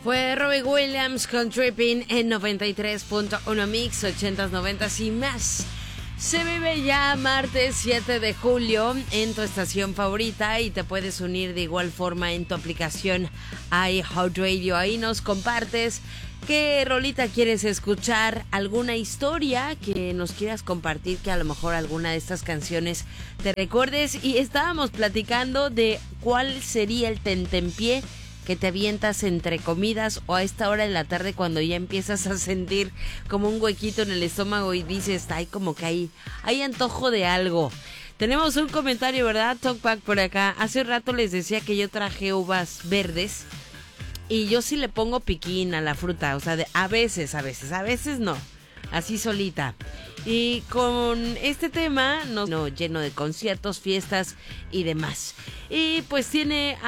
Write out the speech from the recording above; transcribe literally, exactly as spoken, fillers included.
Fue Robbie Williams con Tripping en noventa y tres punto uno Mix, ochentas, noventas y más. Se vive ya martes siete de julio en tu estación favorita y te puedes unir de igual forma en tu aplicación iHeartRadio. Ahí nos compartes qué rolita quieres escuchar, alguna historia que nos quieras compartir, que a lo mejor alguna de estas canciones te recuerdes. Y estábamos platicando de cuál sería el tentempié que te avientas entre comidas o a esta hora de la tarde cuando ya empiezas a sentir como un huequito en el estómago y dices, ay, como que hay, hay antojo de algo. Tenemos un comentario, ¿verdad? Talkback por acá. Hace rato les decía que yo traje uvas verdes y yo sí le pongo piquín a la fruta, o sea, de, a veces, a veces, a veces no, así solita. Y con este tema, no, no lleno de conciertos, fiestas y demás. Y pues tiene